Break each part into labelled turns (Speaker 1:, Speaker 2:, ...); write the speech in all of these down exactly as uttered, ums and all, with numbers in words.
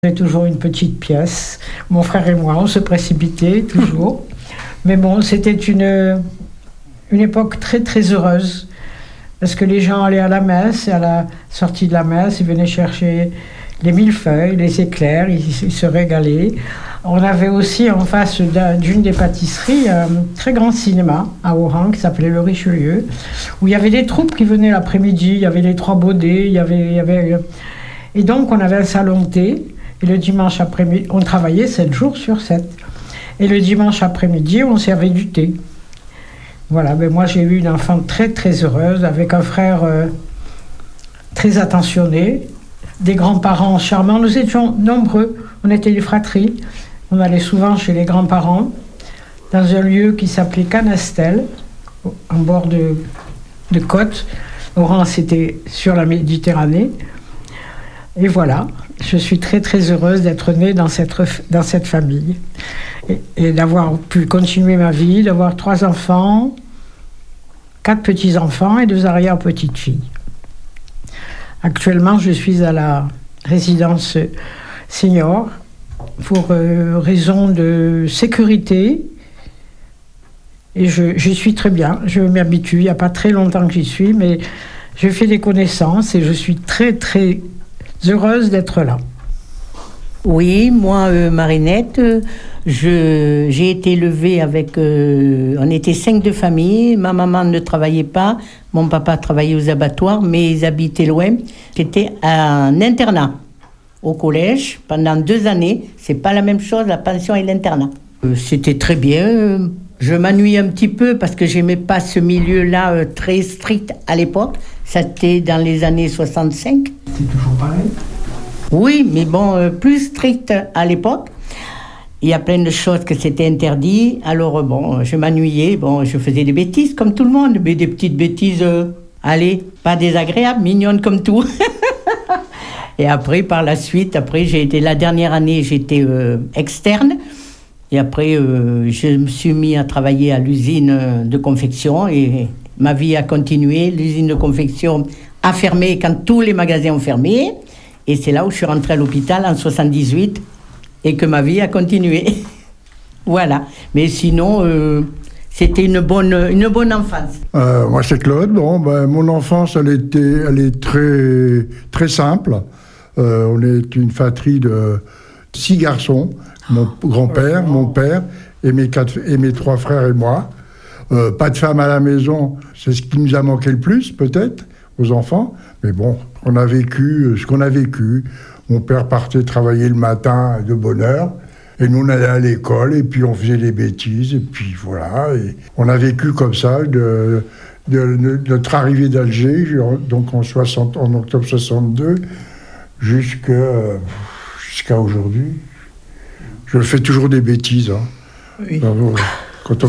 Speaker 1: J'ai toujours une petite pièce. Mon frère et moi, on se précipitait toujours. Mais bon, c'était une, une époque très très heureuse. Parce que les gens allaient à la messe, et à la sortie de la messe, ils venaient chercher les millefeuilles, les éclairs, ils, ils se régalaient. On avait aussi en face d'une des pâtisseries un très grand cinéma à Oran qui s'appelait le Richelieu, où il y avait des troupes qui venaient l'après-midi, il y avait les Trois Baudets, il y avait, il y avait... Et donc on avait un salon de thé. Et le dimanche après-midi, on travaillait sept jours sur sept. Et le dimanche après-midi, on servait du thé. Voilà, ben moi j'ai eu une enfance très très heureuse, avec un frère euh, très attentionné, des grands-parents charmants. Nous étions nombreux, on était une fratrie. On allait souvent chez les grands-parents, dans un lieu qui s'appelait Canastel, en bord de, de côte. Oran, c'était sur la Méditerranée. Et voilà, je suis très très heureuse d'être née dans cette, dans cette famille et, et d'avoir pu continuer ma vie, d'avoir trois enfants, quatre petits-enfants et deux arrière-petites-filles. Actuellement, je suis à la résidence senior pour euh, raison de sécurité et je, j'y suis très bien, je m'habitue, il n'y a pas très longtemps que j'y suis, mais je fais des connaissances et je suis très très heureuse d'être là.
Speaker 2: Oui, moi, euh, Marinette, euh, je, j'ai été élevée avec... Euh, on était cinq de famille. Ma maman ne travaillait pas. Mon papa travaillait aux abattoirs, mais ils habitaient loin. J'étais en internat au collège pendant deux années. C'est pas la même chose, la pension et l'internat. Euh, c'était très bien. Je m'ennuyais un petit peu parce que j'aimais pas ce milieu-là euh, très strict à l'époque. C'était dans les années soixante-cinq.
Speaker 1: C'est toujours pareil ?
Speaker 2: Oui, mais bon, euh, plus strict à l'époque. Il y a plein de choses que c'était interdit. Alors, bon, je m'ennuyais. Bon, je faisais des bêtises comme tout le monde, mais des petites bêtises, euh, allez, pas désagréables, mignonnes comme tout. Et après, par la suite, après, j'ai été, la dernière année, j'étais euh, externe. Et après, euh, je me suis mis à travailler à l'usine de confection et ma vie a continué. L'usine de confection a fermé quand tous les magasins ont fermé. Et c'est là où je suis rentrée à l'hôpital en soixante-dix-huit et que ma vie a continué. Voilà. Mais sinon, euh, c'était une bonne, une bonne enfance.
Speaker 3: Euh, moi, c'est Claude. Bon, ben, mon enfance, elle, était, elle est très, très simple. Euh, on est une fratrie de six garçons. Mon grand-père, mon père et mes, quatre, et mes trois frères et moi. Euh, pas de femme à la maison, c'est ce qui nous a manqué le plus, peut-être, aux enfants. Mais bon, on a vécu ce qu'on a vécu. Mon père partait travailler le matin de bonne heure. Et nous, on allait à l'école, et puis on faisait des bêtises, et puis voilà. Et on a vécu comme ça, de, de, de, de notre arrivée d'Alger, donc en, soixante, en octobre soixante-deux, jusqu'à, jusqu'à aujourd'hui. Je fais toujours des bêtises. Hein.
Speaker 2: Oui.
Speaker 3: Bravo. Quand on...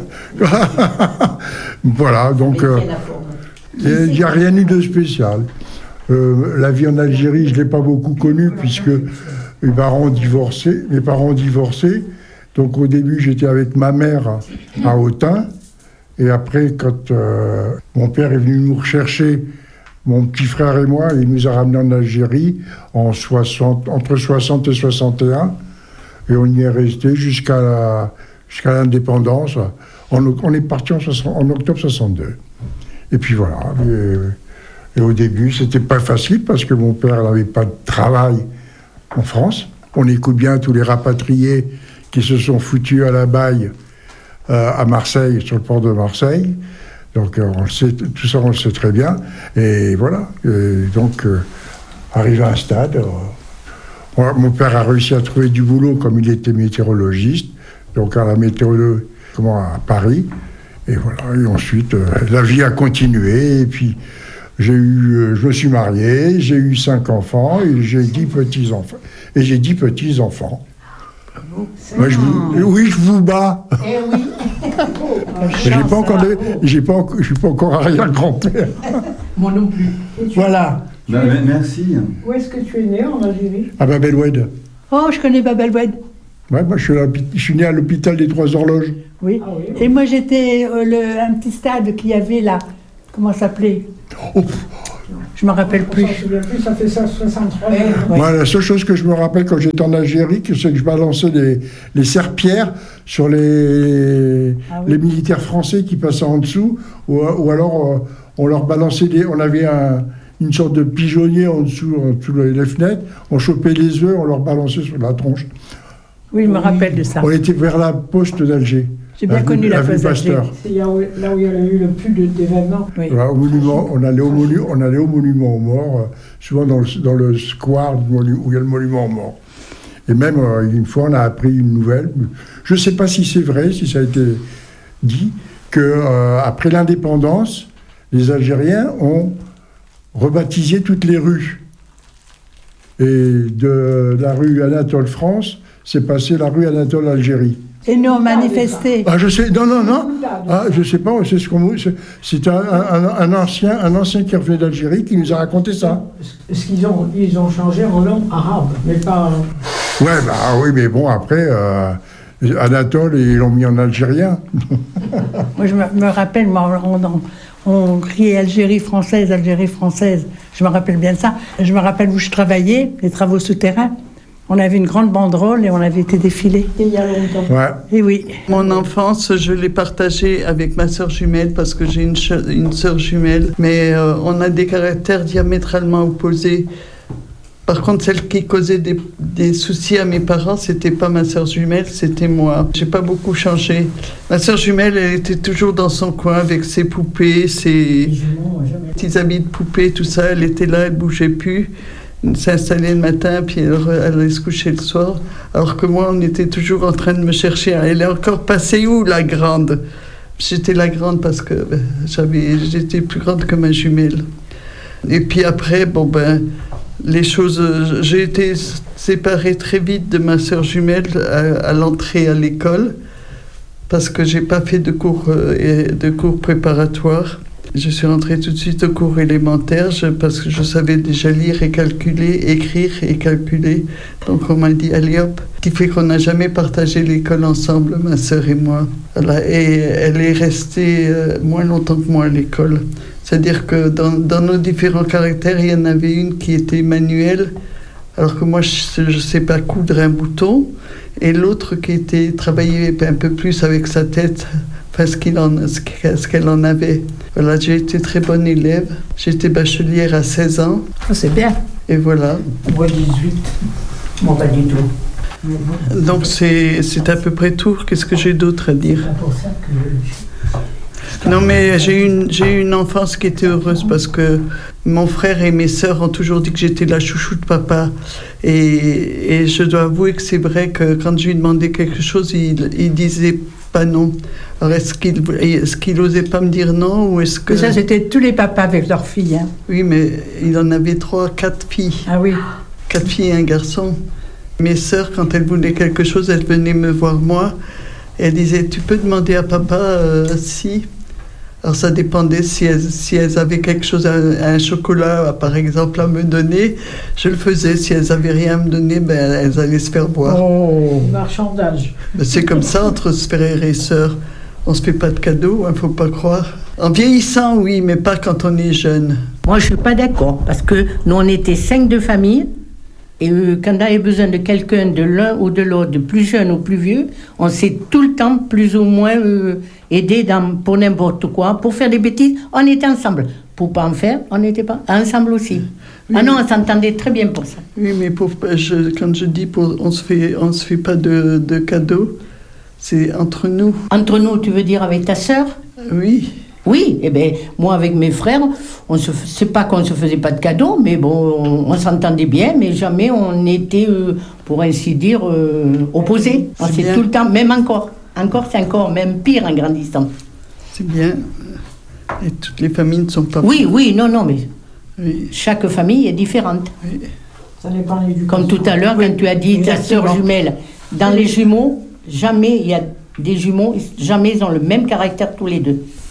Speaker 3: Voilà, donc il n'y a rien eu de spécial. Euh, la vie en Algérie, je ne l'ai pas beaucoup connue puisque mes parents ont divorcé. Mes parents ont divorcé. Donc au début, j'étais avec ma mère à Autun. Et après, quand euh, mon père est venu nous rechercher, mon petit frère et moi, il nous a ramenés en Algérie en soixante, entre soixante et soixante et un. Et on y est resté jusqu'à, la, jusqu'à l'indépendance. On, on est parti en, en octobre soixante-deux. Et puis voilà. Et, et au début, c'était pas facile parce que mon père n'avait pas de travail en France. On écoute bien tous les rapatriés qui se sont foutus à la baille euh, à Marseille, sur le port de Marseille. Donc euh, on le sait, tout ça, on le sait très bien. Et voilà. Et donc, euh, arrivé à un stade... Euh, mon père a réussi à trouver du boulot comme il était météorologiste, donc à la météo, comment, à Paris. Et voilà, et ensuite, euh, la vie a continué. Et puis, j'ai eu, euh, je me suis marié, j'ai eu cinq enfants et j'ai dix petits-enfants. Et j'ai dix petits-enfants. Moi, je vous, oui, je vous bats.
Speaker 2: Eh oui.
Speaker 3: j'ai pas encore de, j'ai pas, encore, je suis pas encore arrière-grand-père.
Speaker 2: Moi non plus.
Speaker 3: Voilà.
Speaker 4: Ben, merci.
Speaker 1: Où est-ce que tu es né en Algérie ?
Speaker 3: À Bab el Oued.
Speaker 2: Oh, je connais Bab el Oued.
Speaker 3: Ouais, moi, je suis, je suis né à l'hôpital des Trois Horloges.
Speaker 5: Oui.
Speaker 1: Ah oui.
Speaker 5: Et moi, j'étais euh, le, un petit stade qu'il y avait là. Comment ça s'appelait ?
Speaker 3: Oh,
Speaker 2: Je me rappelle plus.
Speaker 1: On s'en souvient plus, ça fait ça soixante-trois ans.
Speaker 2: Oui.
Speaker 3: Moi, la seule chose que je me rappelle quand j'étais en Algérie, c'est que je balançais les, les serpillères sur les,
Speaker 1: Ah oui.
Speaker 3: les militaires français qui passaient en dessous, ou, ou alors euh, on leur balançait des, on avait un, une sorte de pigeonnier en dessous, en dessous les, les fenêtres, on chopait les œufs, on leur balançait sur la tronche.
Speaker 2: Oui, je me rappelle de ça.
Speaker 3: On était vers la poste d'Alger.
Speaker 2: J'ai bien connu la
Speaker 3: avenue
Speaker 2: place d'Alger.
Speaker 3: Pasteur.
Speaker 1: C'est là où là où il y a eu le plus de- d'événements.
Speaker 2: Oui.
Speaker 3: Voilà, au monument, on allait au, monu, on allait au monument aux morts, euh, souvent dans le, dans le square du monu- où il y a le monument aux morts. Et même euh, une fois, on a appris une nouvelle. Je ne sais pas si c'est vrai, si ça a été dit, que euh, après l'indépendance, les Algériens ont rebaptisé toutes les rues. Et de la rue Anatole France, c'est passé la rue Anatole Algérie.
Speaker 2: Et nous, on manifestait.
Speaker 3: Ah, je sais, non, non, non. Ah, je sais pas, c'est ce qu'on. c'est- C'est un, un, un ancien, un ancien qui revenait d'Algérie qui nous a raconté ça.
Speaker 1: Ce qu'ils ont, ils ont changé en nom arabe, mais pas.
Speaker 3: Ouais, bah oui, mais bon, après, euh, Anatole, ils l'ont mis en algérien.
Speaker 2: Moi, je me, me rappelle, moi, on, on criait Algérie française, Algérie française. Je me rappelle bien de ça. Je me rappelle où je travaillais, les travaux souterrains. On avait une grande banderole et on avait été défilés.
Speaker 1: Il y a longtemps.
Speaker 3: Ouais.
Speaker 2: Et oui.
Speaker 4: Mon enfance, je l'ai partagée avec ma sœur jumelle parce que j'ai une, che- une sœur jumelle, mais euh, on a des caractères diamétralement opposés. Par contre, celle qui causait des, des soucis à mes parents, c'était pas ma sœur jumelle, c'était moi. J'ai pas beaucoup changé. Ma sœur jumelle, elle était toujours dans son coin avec ses poupées, ses
Speaker 1: Les jumeaux, jamais.
Speaker 4: petits habits de poupée, tout ça. Elle était là, elle bougeait plus. Elle s'installait le matin, puis elle, re- elle allait se coucher le soir. Alors que moi, on était toujours en train de me chercher. Elle est encore passée où, la grande? J'étais la grande parce que ben, j'avais, j'étais plus grande que ma jumelle. Et puis après, bon ben, les choses... euh, J'ai été séparée très vite de ma sœur jumelle à, à l'entrée à l'école parce que j'ai pas fait de cours, euh, et- de cours préparatoires. Je suis rentrée tout de suite au cours élémentaire je- parce que je savais déjà lire et calculer, écrire et calculer. Donc on m'a dit allez hop, ce qui fait qu'on n'a jamais partagé l'école ensemble, ma sœur et moi. Voilà. Et elle est restée euh, moins longtemps que moi à l'école. C'est-à-dire que dans, dans nos différents caractères, il y en avait une qui était manuelle, alors que moi je ne sais pas coudre un bouton, et l'autre qui était travaillait un peu plus avec sa tête. Enfin, ce qu'il en, ce qu'elle ce qu'elle en avait. Voilà, j'ai été très bonne élève. J'étais bachelière à seize ans.
Speaker 2: Oh, c'est bien.
Speaker 4: Et voilà.
Speaker 1: Moi, dix-huit. Moi, pas du tout.
Speaker 4: Donc, c'est, c'est à peu près tout. Qu'est-ce que j'ai d'autre à dire?
Speaker 1: C'est pour ça que.
Speaker 4: Non, mais j'ai eu une, j'ai eu une enfance qui était heureuse parce que mon frère et mes sœurs ont toujours dit que j'étais la chouchou de papa. Et, et je dois avouer que c'est vrai que quand je lui demandais quelque chose, il, il disait pas non. Alors, est-ce qu'il, est-ce qu'il osait pas me dire non ou est-ce que...
Speaker 2: Ça, c'était tous les papas avec leurs filles. Hein.
Speaker 4: Oui, mais il en avait trois, quatre filles.
Speaker 2: Ah oui.
Speaker 4: Quatre filles et un garçon. Mes sœurs, quand elles voulaient quelque chose, elles venaient me voir moi. Et elles disaient, tu peux demander à papa euh, si... Alors ça dépendait si elles, si elles avaient quelque chose, un, un chocolat par exemple à me donner, je le faisais. Si elles n'avaient rien à me donner, ben, elles allaient se faire boire.
Speaker 2: Oh.
Speaker 1: Marchandage.
Speaker 4: Ben, c'est comme ça entre frères et sœurs. On ne se fait pas de cadeaux, il hein, ne faut pas croire. En vieillissant, oui, mais pas quand on est jeune.
Speaker 2: Moi, je ne suis pas d'accord, parce que nous, on était cinq de famille, et euh, quand on avait besoin de quelqu'un, de l'un ou de l'autre, de plus jeune ou plus vieux, on s'est tout le temps plus ou moins euh, aidé dans, pour n'importe quoi. Pour faire des bêtises, on était ensemble. Pour pas en faire, on n'était pas ensemble aussi.
Speaker 4: Oui,
Speaker 2: ah non, on s'entendait très bien pour ça.
Speaker 4: Oui, mais pour, je, quand je dis pour, on ne se fait, on se fait pas de, de cadeaux, c'est entre nous.
Speaker 2: Entre nous, tu veux dire avec ta sœur?
Speaker 4: Oui.
Speaker 2: Oui, eh ben, moi avec mes frères, on se, c'est pas qu'on se faisait pas de cadeaux, mais bon, on, on s'entendait bien, mais jamais on était, euh, pour ainsi dire, euh, opposés. On
Speaker 4: C'est
Speaker 2: s'est
Speaker 4: bien.
Speaker 2: tout le temps, même encore. Encore, c'est encore même pire en grandissant.
Speaker 4: C'est bien. Et toutes les familles ne sont pas...
Speaker 2: Oui, oui, non, non, mais
Speaker 4: Oui.
Speaker 2: chaque famille est différente.
Speaker 4: Oui.
Speaker 1: Ça dépend de l'éducation.
Speaker 2: Comme tout à l'heure, quand tu as dit ta
Speaker 1: Exactement.
Speaker 2: sœur jumelle, dans les jumeaux, jamais il y a des jumeaux, jamais ils ont le même caractère tous les deux.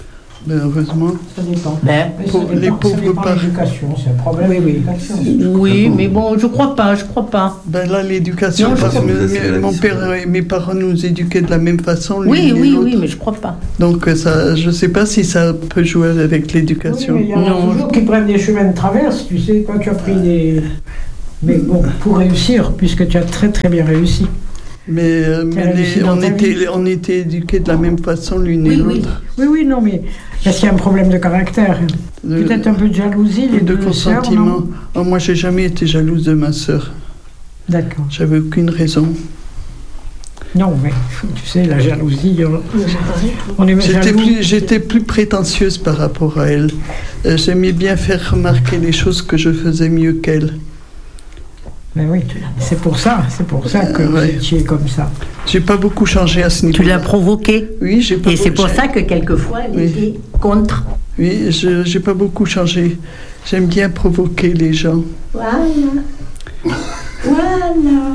Speaker 4: Ben, heureusement.
Speaker 1: Ça dépend.
Speaker 2: Ben,
Speaker 1: Mais ça
Speaker 4: pour
Speaker 1: dépend-
Speaker 4: les
Speaker 1: ça
Speaker 4: pauvres
Speaker 1: dépend de
Speaker 4: parents.
Speaker 1: l'éducation, c'est un problème
Speaker 2: Oui, oui.
Speaker 1: d'éducation.
Speaker 2: Oui, mais bon, je crois pas, je crois pas.
Speaker 4: Ben là, l'éducation,
Speaker 2: Non, je
Speaker 4: parce que
Speaker 2: crois
Speaker 4: mes-
Speaker 5: que c'est la
Speaker 4: mon
Speaker 5: mission.
Speaker 4: père et mes parents nous éduquaient de la même façon.
Speaker 2: Oui,
Speaker 4: l'une et
Speaker 2: oui,
Speaker 4: l'autre.
Speaker 2: oui, mais je crois pas.
Speaker 4: Donc, euh, ça, je ne sais pas si ça peut jouer avec
Speaker 1: Oui,
Speaker 4: l'éducation.
Speaker 1: mais il y en a
Speaker 2: Non,
Speaker 1: toujours qui prennent des chemins de traverse, tu sais, quand tu as pris des... Mais bon, pour réussir, puisque tu as très très bien réussi.
Speaker 4: Mais, euh, mais
Speaker 1: réussi
Speaker 4: les-
Speaker 1: dans
Speaker 4: on,
Speaker 1: ta
Speaker 4: était,
Speaker 1: vie.
Speaker 4: on était éduqués de la même façon l'une et
Speaker 2: Oui, oui.
Speaker 4: l'autre.
Speaker 1: Oui, oui, non, mais parce qu'il y a un problème de caractère.
Speaker 4: De-
Speaker 1: Peut-être un peu de jalousie, les
Speaker 4: et de
Speaker 1: deux sœurs,
Speaker 4: consentiment.
Speaker 1: non?
Speaker 4: Oh, moi, j'ai jamais été jalouse de ma sœur.
Speaker 1: D'accord.
Speaker 4: J'avais aucune raison.
Speaker 1: Non, mais tu sais, la jalousie, on, on est
Speaker 4: J'étais
Speaker 1: jaloux.
Speaker 4: plus, j'étais plus prétentieuse par rapport à elle. Euh, J'aimais bien faire remarquer les choses que je faisais mieux qu'elle.
Speaker 1: Mais oui, c'est pour ça, c'est pour ça que vous
Speaker 4: Ouais.
Speaker 1: étiez comme ça.
Speaker 4: J'ai pas beaucoup changé à ce niveau.
Speaker 2: Tu l'as provoqué.
Speaker 4: Oui, j'ai pas.
Speaker 2: Et c'est
Speaker 4: beaucoup-
Speaker 2: pour ça que quelquefois, elle
Speaker 4: Oui.
Speaker 2: était contre.
Speaker 4: Oui, je j'ai pas beaucoup changé. J'aime bien provoquer les gens.
Speaker 2: Voilà. Voilà.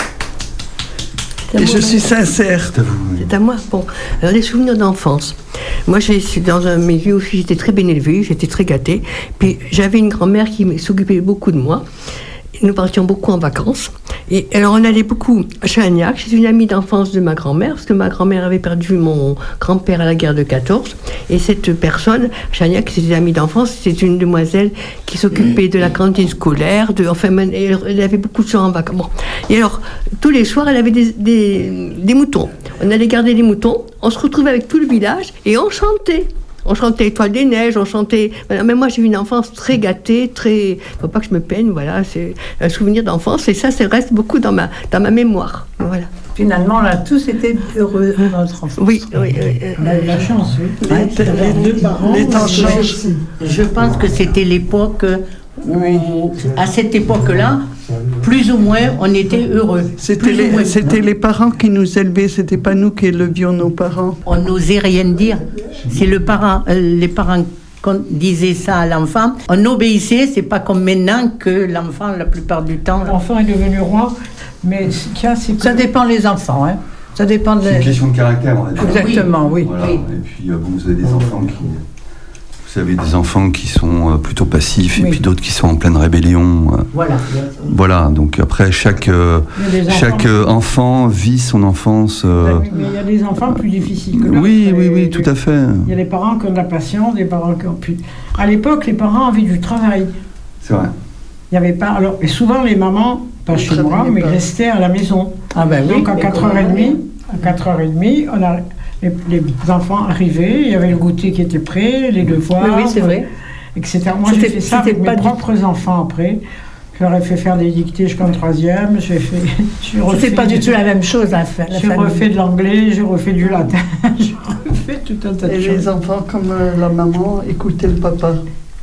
Speaker 6: C'est à
Speaker 4: Et
Speaker 6: moi,
Speaker 4: je suis sincère.
Speaker 5: C'est à vous. oui.
Speaker 6: C'est à moi. Bon, alors les souvenirs d'enfance. Moi, j'ai suis dans un milieu où j'étais très bien élevée, j'étais très gâtée. Puis j'avais une grand-mère qui s'occupait beaucoup de moi. Nous partions beaucoup en vacances. Et alors, on allait beaucoup à Chagnac, chez une amie d'enfance de ma grand-mère, parce que ma grand-mère avait perdu mon grand-père à la guerre de quatorze. Et cette personne, Chagnac, c'était une amie d'enfance, c'était une demoiselle qui s'occupait de la cantine scolaire, de, enfin, elle, elle avait beaucoup de gens en vacances. Bon. Et alors, tous les soirs, elle avait des, des, des moutons. On allait garder les moutons, on se retrouvait avec tout le village et on chantait. On chantait Étoile des Neiges, on chantait... Voilà. Mais moi, j'ai eu une enfance très gâtée, très... Faut pas que je me peigne, voilà. C'est un souvenir d'enfance et ça, ça reste beaucoup dans ma, dans ma mémoire. Voilà.
Speaker 7: Finalement, on a tous été heureux dans notre enfance.
Speaker 6: Oui, oui, oui. euh,
Speaker 1: On a eu la chance, oui.
Speaker 4: Les,
Speaker 1: D'avoir deux parents,
Speaker 4: les temps
Speaker 1: c'est
Speaker 4: changent.
Speaker 2: Je pense que c'était l'époque où,
Speaker 4: Oui.
Speaker 2: à cette époque-là, plus ou moins, on était heureux.
Speaker 4: C'était
Speaker 2: Plus ou moins.
Speaker 4: les, c'était les parents qui nous élevaient, c'était pas nous qui élevions nos parents.
Speaker 2: On n'osait rien dire. C'est le parent, euh, les parents qu'on disait ça à l'enfant. On obéissait, c'est pas comme maintenant que l'enfant, la plupart du temps...
Speaker 1: L'enfant est devenu roi, mais ce qu'il y a, c'est que...
Speaker 7: Ça dépend les enfants, hein. Ça dépend de...
Speaker 5: C'est une question de caractère, on va dire.
Speaker 7: Exactement, oui.
Speaker 5: Voilà.
Speaker 2: Oui.
Speaker 5: Et puis, euh, bon, vous avez des enfants qui... Vous avez des enfants qui sont euh, plutôt passifs et
Speaker 1: Oui.
Speaker 5: puis d'autres qui sont en pleine rébellion. euh,
Speaker 2: Voilà.
Speaker 5: Voilà, donc après, chaque, euh,
Speaker 1: Il y a des enfants-
Speaker 5: chaque euh, enfant vit son enfance. euh,
Speaker 1: Oui, mais il y a des enfants plus difficiles que d'autres.
Speaker 5: Oui, oui,
Speaker 1: Et
Speaker 5: oui, tout à fait.
Speaker 1: Il y a des parents qui ont de la patience, des parents qui ont plus... À l'époque, les parents avaient du travail.
Speaker 5: C'est vrai.
Speaker 1: Il y avait pas... Alors, et souvent, les mamans, pas
Speaker 4: Ils
Speaker 1: chez moi,
Speaker 4: travaillaient
Speaker 1: mais
Speaker 4: pas.
Speaker 1: restaient à la maison.
Speaker 7: Ah ben oui.
Speaker 1: Donc, à quatre heures trente, à quatre heures trente, on a... les, les enfants arrivaient, il y avait le goûter qui était prêt, les devoirs,
Speaker 6: Oui, oui, c'est vrai.
Speaker 1: et cetera. Moi, j'ai
Speaker 6: C'était-
Speaker 1: fait ça avec
Speaker 6: c'était
Speaker 1: mes
Speaker 6: pas du-
Speaker 1: propres enfants après. Je leur ai fait faire des dictées jusqu'en troisième. J'ai fait... j'ai refait
Speaker 7: C'était pas du
Speaker 1: du-
Speaker 7: tout la même chose, la, fa- la
Speaker 1: J'ai
Speaker 7: famille.
Speaker 1: refait de l'anglais, j'ai refait du latin, j'ai refait tout un tas de
Speaker 4: Et
Speaker 1: choses.
Speaker 4: les enfants, comme euh, la maman, écoutaient le papa.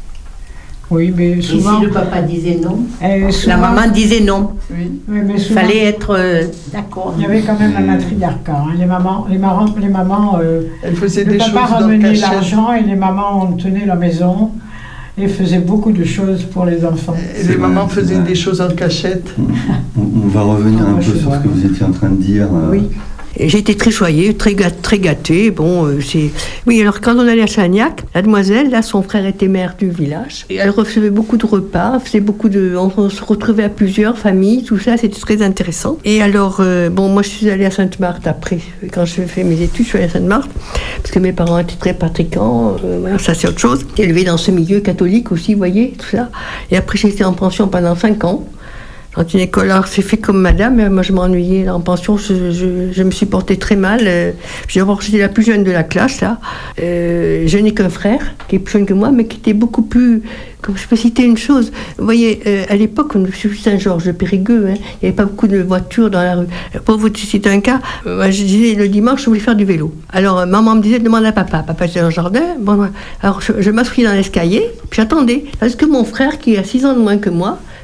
Speaker 1: Oui, mais
Speaker 2: Et
Speaker 1: souvent...
Speaker 2: si le papa disait non,
Speaker 1: eh, souvent-
Speaker 2: la maman disait non.
Speaker 4: Oui.
Speaker 1: Oui, mais
Speaker 2: Il
Speaker 1: souvent,
Speaker 2: fallait être euh, d'accord.
Speaker 1: il y avait quand même un matriarcat. hein. Les mamans, les marans, les mamans euh,
Speaker 4: Elle faisait
Speaker 1: le
Speaker 4: des
Speaker 1: papa
Speaker 4: choses dans le
Speaker 1: ramenait
Speaker 4: cachette.
Speaker 1: l'argent et les mamans tenaient la maison et faisaient beaucoup de choses pour les enfants.
Speaker 4: Et les mamans faisaient des choses en cachette.
Speaker 5: On, on va revenir
Speaker 1: Ah,
Speaker 5: un
Speaker 1: moi,
Speaker 5: peu
Speaker 1: je
Speaker 5: sur
Speaker 1: vois.
Speaker 5: ce que vous étiez en train de dire. euh,
Speaker 6: Oui. Et j'ai été très choyée, très, ga- très gâtée. Bon, euh, c'est... Oui, alors quand on allait à Chagnac, la demoiselle, là, son frère était maire du village. Et elle recevait beaucoup de repas, elle faisait beaucoup de... On se retrouvait à plusieurs familles, tout ça, c'était très intéressant. Et alors, euh, bon, moi, je suis allée à Sainte-Marthe après. Quand j'ai fait mes études, je suis allée à Sainte-Marthe, parce que mes parents étaient très pratiquants. Euh, voilà, ça, c'est autre chose. Élevée dans ce milieu catholique aussi, vous voyez, tout ça. Et après, j'ai été en pension pendant cinq ans. Dans une école, alors c'est fait comme madame, moi je m'ennuyais là, en pension, je, je, je me suis portée très mal. Euh, D'abord, j'étais la plus jeune de la classe, là. Euh, je n'ai qu'un frère, qui est plus jeune que moi, mais qui était beaucoup plus... Comme je peux citer une chose, vous voyez, euh, à l'époque, on suis Saint-Georges de Périgueux, hein, il n'y avait pas beaucoup de voitures dans la rue. Pour vous citer un cas, euh, moi, je disais le dimanche, je voulais faire du vélo. Alors, euh, maman me disait, demande à papa. Papa était dans le jardin. Bon, alors, je, je m'asseyais dans l'escalier, puis j'attendais. Parce que mon frère, qui a six ans de moins que moi,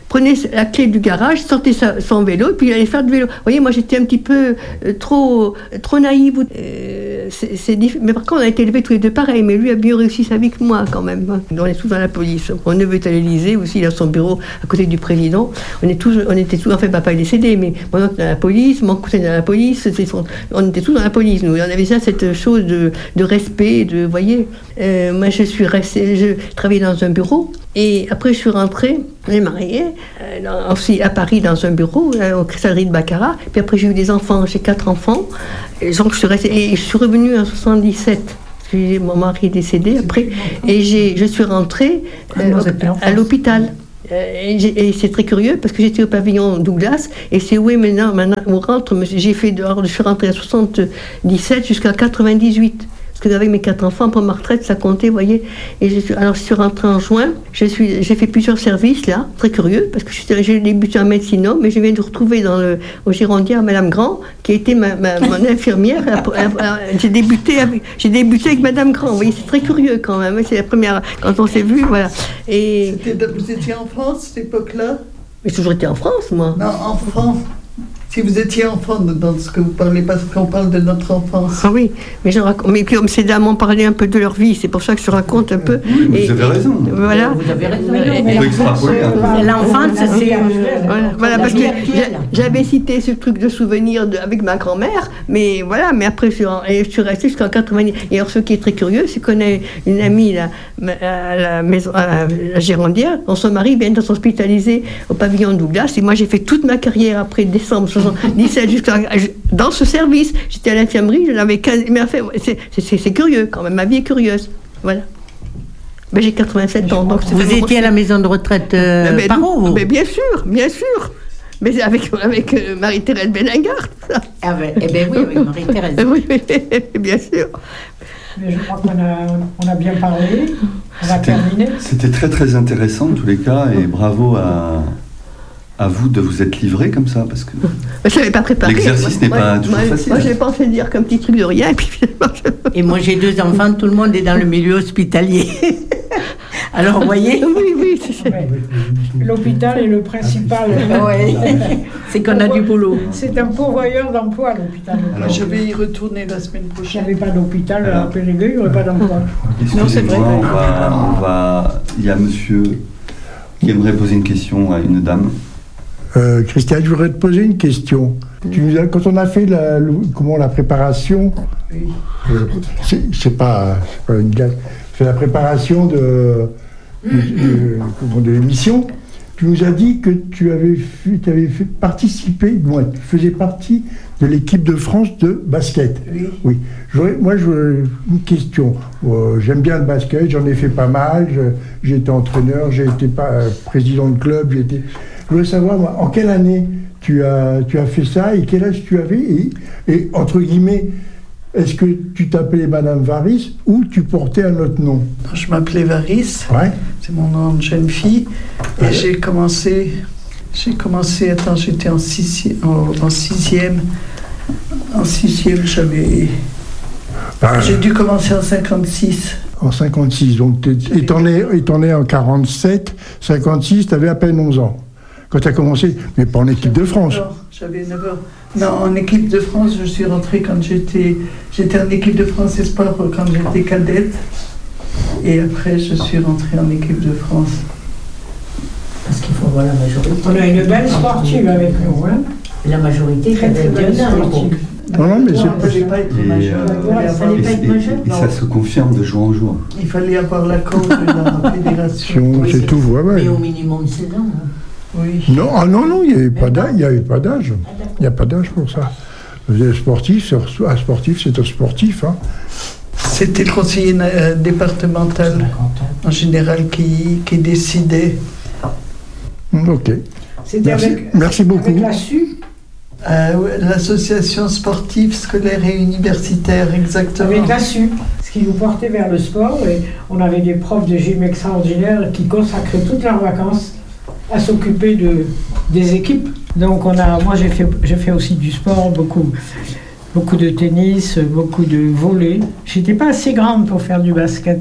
Speaker 6: prenait la clé du garage, sortait sa, son vélo, et puis il allait faire du vélo. Vous voyez, moi j'étais un petit peu euh, trop, trop naïve. Euh, c'est, c'est diff... Mais par contre, on a été élevés tous les deux pareil, mais lui a mieux réussi sa vie que moi quand même. On est tous dans la police. Mon neveu est à l'Élysée aussi, il a son bureau à côté du président. On, est tous, on était tous, en fait, papa est décédé, mais mon oncle dans la police, mon cousin dans la police, c'est son... on était tous dans la police, nous. Et on avait ça, cette chose de, de respect, de, vous voyez. Euh, moi, je suis restée, je travaillais dans un bureau, et après, je suis rentrée, j'ai marié, euh, dans, aussi à Paris, dans un bureau, euh, aux cristalleries de Baccarat. Puis après, j'ai eu des enfants, j'ai quatre enfants. Et donc, je suis restée, et je suis revenue en soixante-dix-sept. Parce que mon mari est décédé après, et j'ai, je suis rentrée euh, à l'hôpital. Et, et c'est très curieux parce que j'étais au pavillon Douglas et c'est où est maintenant, maintenant on rentre, j'ai fait, je suis rentrée à soixante-dix-sept jusqu'à quatre-vingt-dix-huit. Parce que avec mes quatre enfants, pour ma retraite, ça comptait, vous voyez. Et je suis, alors, je suis rentrée en juin. Je suis, j'ai fait plusieurs services, là, très curieux, parce que je suis, j'ai débuté en médecine, mais je viens de retrouver dans le, au Girondier Madame Grand, qui était ma, ma, mon infirmière. j'ai, débuté avec, j'ai débuté avec Madame Grand, vous voyez, c'est très curieux quand même. C'est la première, quand on s'est vu, voilà. Et
Speaker 4: C'était, vous étiez en France, cette époque-là?
Speaker 6: Mais j'ai toujours été en France, moi.
Speaker 4: Non, en France. Si vous étiez enfant dans ce que vous parlez, parce qu'on parle de notre enfance.
Speaker 6: Ah oui, mais, je raconte, mais comme ces dames m'ont parlé un peu de leur vie, c'est pour ça que je raconte un peu.
Speaker 5: Oui,
Speaker 6: et,
Speaker 5: vous avez raison.
Speaker 6: Et, voilà.
Speaker 2: Vous avez raison.
Speaker 5: On peut extrapoler.
Speaker 7: L'enfance, c'est...
Speaker 6: Voilà, voilà parce que j'avais cité ce truc de souvenir de, avec ma grand-mère, mais voilà, mais après je suis, en, et je suis restée jusqu'en quatre-vingt-dix. Et alors ce qui est très curieux, c'est qu'on a une amie là, à la maison, à la Girondière, dont son mari vient d'être hospitalisé au pavillon Douglas, et moi j'ai fait toute ma carrière après décembre soixante-dix-sept jusqu'à dans ce service. J'étais à l'infirmerie, je l'avais quinze, mais enfin, c'est, c'est, c'est curieux quand même, ma vie est curieuse. Voilà. Ben, j'ai quatre-vingt-sept ans, donc c'est
Speaker 2: vous étiez aussi à la maison de retraite euh,
Speaker 6: mais,
Speaker 2: par où, vous?
Speaker 6: Mais bien sûr, bien sûr. Mais avec, avec euh, Marie-Thérèse Beningard.
Speaker 2: Ah ben, eh bien oui, avec Marie-Thérèse.
Speaker 6: Oui, bien sûr.
Speaker 1: Mais je crois qu'on a, on a bien parlé, on va terminer.
Speaker 5: C'était très très intéressant en tous les cas, et bravo à... à vous de vous être livré comme ça, parce que
Speaker 6: je l'avais pas préparé.
Speaker 5: L'exercice
Speaker 6: moi,
Speaker 5: n'est pas
Speaker 6: moi,
Speaker 5: toujours
Speaker 6: moi,
Speaker 5: facile.
Speaker 6: Moi, je l'ai pensé dire comme petit truc de rien, et puis finalement, je...
Speaker 2: Et moi, j'ai deux enfants, tout le monde est dans le milieu hospitalier. Alors, vous voyez?
Speaker 6: Oui, oui. C'est...
Speaker 1: Ouais. L'hôpital est le principal.
Speaker 2: Ouais. C'est qu'on a du boulot.
Speaker 1: C'est un pourvoyeur d'emploi, l'hôpital.
Speaker 4: Alors, je vais y retourner la semaine
Speaker 1: S'il n'y
Speaker 4: prochaine.
Speaker 1: avait pas d'hôpital à Périgueux, il n'y aurait pas d'emploi.
Speaker 6: Non, c'est vrai.
Speaker 5: Excusez-moi, on va, on va... il y a monsieur qui aimerait poser une question à une dame.
Speaker 3: Euh, Christiane, je voudrais te poser une question. Tu nous as, quand on a fait la, le, comment, la préparation,
Speaker 4: Oui.
Speaker 3: euh, c'est, c'est, pas, c'est pas une blague, c'est la préparation de, de, de, de l'émission, tu nous as dit que tu avais, fait, tu avais fait participer, moi, tu faisais partie de l'équipe de France de basket.
Speaker 4: Oui.
Speaker 3: Oui. J'aurais, moi, je, une question. Euh, j'aime bien le basket, j'en ai fait pas mal, je, j'ai été entraîneur, j'ai été pas, euh, président de club, j'ai été... Je voulais savoir, moi, en quelle année tu as, tu as fait ça et quel âge tu avais et, et, entre guillemets, est-ce que tu t'appelais Madame Varis ou tu portais un autre nom?
Speaker 4: Je m'appelais Varis,
Speaker 3: ouais.
Speaker 4: C'est mon nom de jeune fille, et ouais. j'ai commencé, j'ai commencé, attends, j'étais en, sixi, en, en sixième, en sixième, j'avais, ah, j'ai dû commencer en cinquante-six.
Speaker 3: En cinquante-six, donc étant né, étant né en quarante-sept, cinquante-six, tu avais à peine onze ans. Quand tu as commencé, mais pas en équipe de France.
Speaker 4: J'avais neuf ans. Non, en équipe de France, je suis rentrée quand j'étais... J'étais en équipe de France Espoir quand j'étais cadette. Et après, je suis rentrée en équipe de France.
Speaker 7: Parce qu'il faut voir la majorité.
Speaker 1: On a une belle sportive avec nous, hein.
Speaker 7: La majorité,
Speaker 1: très très belle sportive.
Speaker 3: Non, non, mais
Speaker 4: non,
Speaker 3: c'est...
Speaker 4: fallait pas être majeur.
Speaker 5: Euh,
Speaker 7: fallait pas être majeur.
Speaker 5: Et, et ça se confirme de jour en jour.
Speaker 4: Il fallait avoir l'accord de la fédération.
Speaker 3: C'est tout, ouais, ouais.
Speaker 7: Mais au minimum seize ans. Hein.
Speaker 4: Oui.
Speaker 3: Non, ah non, non, il n'y avait pas d'âge. Il n'y avait pas d'âge. Il n'y a pas d'âge pour ça. Un sportif, c'est un sportif, c'est un sportif. Hein.
Speaker 4: C'était le conseiller euh, départemental, en général, qui, qui décidait.
Speaker 3: Ok.
Speaker 1: C'était
Speaker 3: Merci,
Speaker 1: avec,
Speaker 3: merci beaucoup.
Speaker 1: Avec la S U
Speaker 4: euh, L'association sportive, scolaire et universitaire, exactement.
Speaker 1: Avec la S U, ce qui nous portait vers le sport. Et on avait des profs de gym extraordinaires qui consacraient toutes leurs vacances à s'occuper de, des équipes. Donc on a, moi j'ai fait, j'ai fait aussi du sport beaucoup. beaucoup de tennis, beaucoup de volley. J'étais pas assez grande pour faire du basket.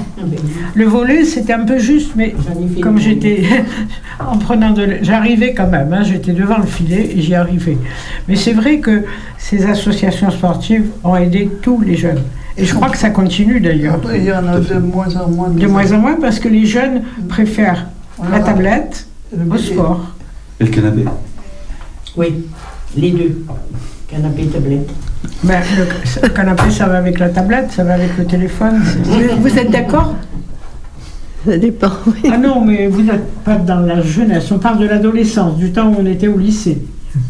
Speaker 1: Le volley, c'était un peu juste, mais comme j'étais en prenant de, j'arrivais quand même. Hein, j'étais devant le filet et j'y arrivais. Mais c'est vrai que ces associations sportives ont aidé tous les jeunes. Et je crois que ça continue d'ailleurs.
Speaker 4: Il y en a de moins en moins.
Speaker 1: De moins en moins parce que les jeunes préfèrent la tablette au sport.
Speaker 5: Et le canapé?
Speaker 7: Oui, les deux. Canapé et tablette.
Speaker 1: Ben, le, le canapé, ça va avec la tablette, ça va avec le téléphone. Vous, vous êtes d'accord?
Speaker 6: Ça dépend, oui.
Speaker 1: Ah non, mais vous n'êtes pas dans la jeunesse. On parle de l'adolescence, du temps où on était au lycée.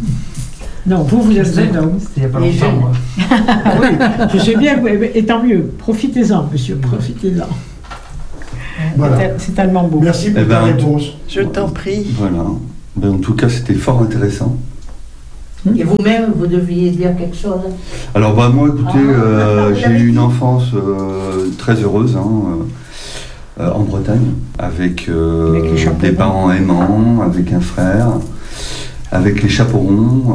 Speaker 1: Non, vous, vous êtes jeune homme.
Speaker 8: C'était il n'y a pas longtemps, moi.
Speaker 1: Oui, je sais bien, et tant mieux. Profitez-en, monsieur, profitez-en.
Speaker 3: Voilà.
Speaker 1: C'est- C'est tellement beau.
Speaker 3: Merci pour
Speaker 5: Eh
Speaker 3: ta
Speaker 5: ben,
Speaker 3: réponse.
Speaker 4: Je t'en prie.
Speaker 5: Voilà. Ben, en tout cas, c'était fort intéressant.
Speaker 7: Et vous-même, vous deviez dire quelque chose.
Speaker 5: Alors bah moi écoutez,
Speaker 7: Ah,
Speaker 5: euh,
Speaker 7: vous
Speaker 5: j'ai
Speaker 7: l'avez
Speaker 5: eu une
Speaker 7: dit.
Speaker 5: enfance euh, très heureuse hein, euh, euh, en Bretagne, avec, euh,
Speaker 1: Avec les chapeaux
Speaker 5: des
Speaker 1: ronds.
Speaker 5: parents aimants, avec un frère, avec les chapeaux ronds.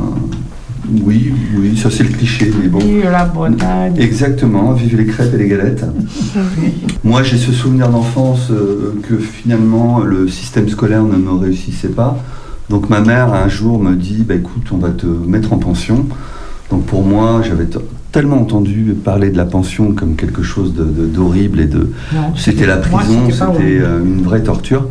Speaker 5: euh, oui, oui, ça c'est le cliché, mais bon.
Speaker 1: Vive la Bretagne.
Speaker 5: Exactement, vive les crêpes et les galettes. Moi j'ai ce souvenir d'enfance euh, que finalement le système scolaire ne me réussissait pas. Donc ma mère un jour me dit bah, écoute, on va te mettre en pension. Donc pour moi, j'avais t- tellement entendu parler de la pension comme quelque chose de, de- d'horrible et de
Speaker 1: Non,
Speaker 5: c'était la
Speaker 1: moi,
Speaker 5: prison,
Speaker 1: c'était pas
Speaker 5: c'était
Speaker 1: horrible.
Speaker 5: euh, une vraie torture.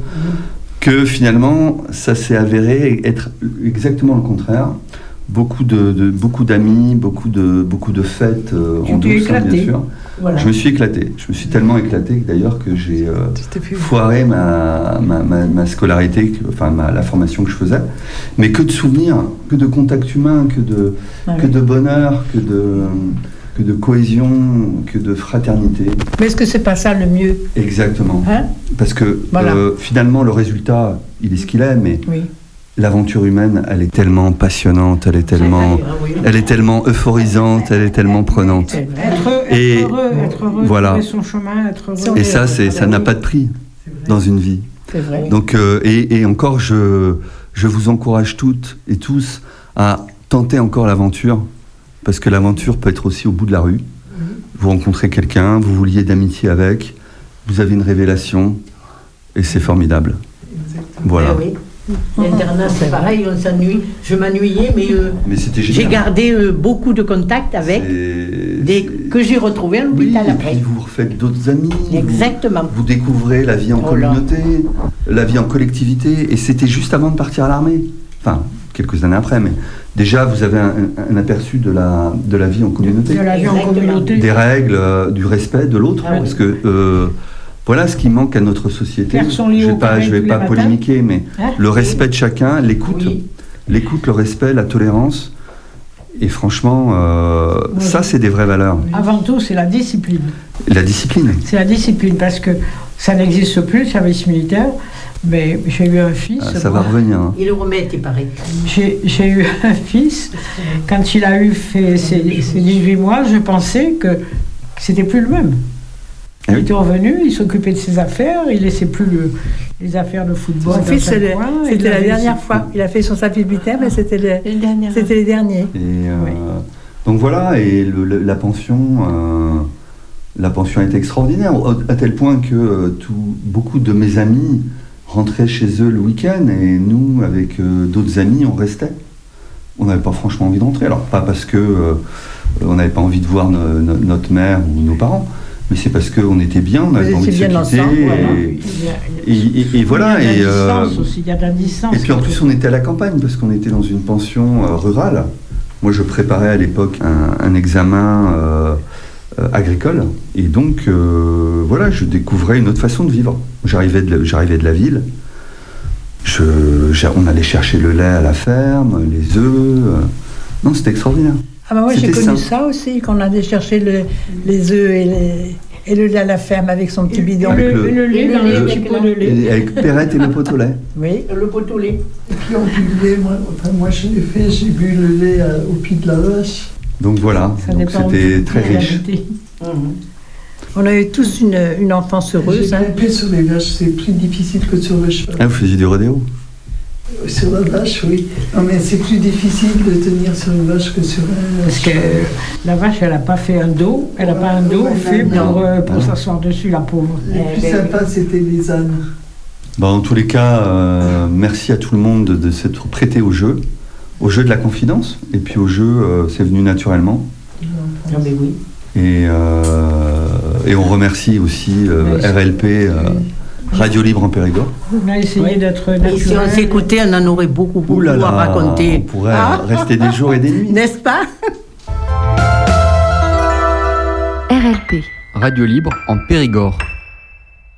Speaker 5: Que finalement, ça s'est avéré être exactement le contraire. Beaucoup de, de- beaucoup d'amis, beaucoup de beaucoup de fêtes euh,
Speaker 1: Tu
Speaker 5: en
Speaker 1: t'es
Speaker 5: douce, hein, bien
Speaker 1: éclaté.
Speaker 5: sûr.
Speaker 7: Voilà.
Speaker 5: Je me suis éclaté. Je me suis tellement éclaté que d'ailleurs que j'ai euh,
Speaker 4: Tu t'es fait
Speaker 5: foiré ma, ma, ma, ma scolarité, que- enfin ma- la formation que je faisais. Mais que de souvenirs, que de contact humain, que de,
Speaker 2: Ah
Speaker 5: que
Speaker 2: oui.
Speaker 5: de bonheur, que de, que de cohésion, que de fraternité.
Speaker 2: Mais est-ce que c'est pas ça le mieux?
Speaker 5: Exactement.
Speaker 2: Hein?
Speaker 5: Parce que
Speaker 2: Voilà.
Speaker 5: euh, finalement, le résultat, il est ce qu'il est, mais
Speaker 2: Oui.
Speaker 5: l'aventure humaine, elle est tellement passionnante, elle est tellement,
Speaker 7: Ah oui.
Speaker 5: elle est tellement euphorisante, elle est tellement prenante.
Speaker 2: C'est vrai.
Speaker 1: Être, être
Speaker 5: Et
Speaker 1: heureux, être heureux,
Speaker 5: voilà.
Speaker 1: trouver son chemin, être heureux.
Speaker 5: Et ça, c'est, ça n'a pas de prix dans une vie.
Speaker 2: C'est vrai.
Speaker 5: Donc, euh, et, et encore, je, je vous encourage toutes et tous à tenter encore l'aventure, parce que l'aventure peut être aussi au bout de la rue. Vous rencontrez quelqu'un, vous vous liez d'amitié avec, vous avez une révélation, et c'est formidable. Voilà.
Speaker 7: Ah oui. L'internat, c'est pareil, on s'ennuie. Je m'ennuyais, mais euh,
Speaker 5: Mais c'était
Speaker 2: J'ai
Speaker 5: génial.
Speaker 2: gardé euh, beaucoup de contacts avec
Speaker 5: C'est-
Speaker 2: des
Speaker 5: c'est-
Speaker 2: que j'ai retrouvés à
Speaker 5: Oui,
Speaker 2: l'hôpital
Speaker 5: et
Speaker 2: après.
Speaker 5: puis vous refaites d'autres amis. vous-
Speaker 2: Exactement.
Speaker 5: Vous découvrez la vie en
Speaker 2: Oh là.
Speaker 5: communauté, la vie en collectivité, et c'était juste avant de partir à l'armée. Enfin, quelques années après, mais déjà vous avez un, un- un aperçu de la, de la vie en communauté.
Speaker 1: De la vie en
Speaker 7: Exactement.
Speaker 1: communauté.
Speaker 5: Des règles, euh, du respect de l'autre,
Speaker 7: Ah oui.
Speaker 5: parce que euh, voilà ce qui manque à notre société.
Speaker 1: Faire son lit
Speaker 5: Je
Speaker 1: au
Speaker 5: vais pas,
Speaker 1: carré
Speaker 5: je vais
Speaker 1: tous les
Speaker 5: pas
Speaker 1: matins.
Speaker 5: polémiquer, mais
Speaker 1: Hein
Speaker 5: le respect de chacun, l'écoute,
Speaker 7: Oui.
Speaker 5: l'écoute, le respect, la tolérance, et franchement, euh,
Speaker 1: Moi,
Speaker 5: ça
Speaker 1: je-
Speaker 5: c'est des vraies valeurs.
Speaker 1: Avant tout, c'est la discipline.
Speaker 5: La discipline.
Speaker 1: C'est la discipline parce que ça n'existe plus, le service militaire. Mais j'ai eu un fils.
Speaker 5: Ah, ça va
Speaker 1: moi.
Speaker 5: revenir. hein.
Speaker 7: il le remet, il paraît.
Speaker 1: J'ai j'ai eu un fils. Quand il a eu fait ses, ses dix-huit mois, je pensais que c'était plus le même.
Speaker 5: Eh
Speaker 1: Il
Speaker 5: oui.
Speaker 1: était revenu, il s'occupait de ses affaires, il laissait plus le- les affaires de football.
Speaker 9: Mon
Speaker 1: dans
Speaker 9: fils,
Speaker 1: un
Speaker 9: c'est le-
Speaker 1: coin, il
Speaker 9: c'était la
Speaker 1: avait
Speaker 9: dernière
Speaker 1: ses-
Speaker 9: fois. Il a fait son service militaire, mais c'était le-
Speaker 6: Les dernières.
Speaker 9: c'était les derniers.
Speaker 5: Et, euh,
Speaker 1: Oui.
Speaker 5: Donc voilà, et le- le- la pension, euh, la pension est extraordinaire, au- à tel point que euh, tout, beaucoup de mes amis rentraient chez eux le week-end, et nous, avec euh, d'autres amis, on restait. On n'avait pas franchement envie de rentrer. Alors pas parce que euh, on n'avait pas envie de voir no- no- notre mère ou nos parents, mais c'est parce qu'on était bien, on avait
Speaker 2: Vous
Speaker 5: pas envie de
Speaker 2: étiez
Speaker 5: se
Speaker 2: bien
Speaker 5: quitter.
Speaker 2: ensemble, voilà.
Speaker 5: et,
Speaker 1: Il y a-
Speaker 5: et, et- et voilà.
Speaker 1: Il y a de
Speaker 5: Et,
Speaker 1: la
Speaker 5: euh,
Speaker 1: distance aussi, il y a de la distance.
Speaker 5: et puis en plus, on était à la campagne parce qu'on était dans une pension euh, rurale. Moi, je préparais à l'époque un, un examen euh, euh, agricole. Et donc, euh, voilà, je découvrais une autre façon de vivre. J'arrivais de, la- j'arrivais de la ville. Je, j'a- on allait chercher le lait à la ferme, les œufs. euh. Non, c'était extraordinaire.
Speaker 9: Ah bah moi j'ai
Speaker 5: C'était
Speaker 9: connu
Speaker 5: simple.
Speaker 9: ça aussi, qu'on allait chercher le- les œufs et, les- et le lait à la ferme avec son petit
Speaker 1: Et
Speaker 9: bidon.
Speaker 5: Avec
Speaker 1: le,
Speaker 5: le-
Speaker 1: et le lait
Speaker 7: et le
Speaker 1: dans
Speaker 7: lait
Speaker 1: les
Speaker 7: avec
Speaker 1: petits pots
Speaker 7: la-
Speaker 1: de lait.
Speaker 5: Et avec Perrette et le pot au lait.
Speaker 9: Oui.
Speaker 7: Le pot au lait.
Speaker 4: Et puis on bu le lait, moi, enfin, moi je l'ai fait, j'ai bu le lait à- au pied de la vache.
Speaker 5: Donc voilà,
Speaker 1: Ça
Speaker 5: donc
Speaker 1: dépend
Speaker 5: c'était
Speaker 1: où
Speaker 5: très
Speaker 1: vous
Speaker 5: riche.
Speaker 1: habitez.
Speaker 9: On a eu tous une, une enfance heureuse.
Speaker 4: J'ai
Speaker 9: hein.
Speaker 4: grimpé sur les vaches, c'est plus difficile que sur le cheval.
Speaker 5: Ah, vous faisiez du rodéo?
Speaker 4: Sur la vache, oui. Non, mais c'est plus difficile de tenir sur une vache que sur un...
Speaker 1: Parce que la vache, elle n'a pas fait un dos, elle n'a pas un dos
Speaker 4: Ouais,
Speaker 1: fait
Speaker 4: non.
Speaker 1: pour, euh, pour s'asseoir dessus, la pauvre.
Speaker 4: Le plus sympa, c'était les ânes.
Speaker 5: Bah, en tous les cas, euh, merci à tout le monde de, de s'être prêté au jeu, au jeu de la confidence, et puis au jeu, euh, c'est venu naturellement.
Speaker 7: Ah, mais oui.
Speaker 5: Et, euh, et on remercie aussi euh,
Speaker 1: Oui.
Speaker 5: R L P, euh, Radio Libre en Périgord.
Speaker 1: On a essayé
Speaker 7: Oui.
Speaker 1: d'être
Speaker 2: Et si on
Speaker 1: naturel.
Speaker 2: s'écoutait, on en aurait beaucoup, beaucoup
Speaker 5: Ouh là là,
Speaker 2: à raconter.
Speaker 5: on pourrait
Speaker 2: Ah.
Speaker 5: rester des jours et des nuits.
Speaker 2: N'est-ce pas?
Speaker 8: R L P.
Speaker 10: Radio Libre en Périgord.